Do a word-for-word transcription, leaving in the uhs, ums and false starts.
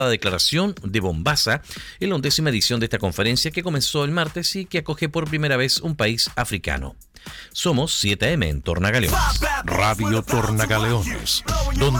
La declaración de Mombasa en la undécima edición de esta conferencia que comenzó el martes y que acoge por primera vez un país africano. Somos siete eme en Tornagaleones. Radio Tornagaleones, donde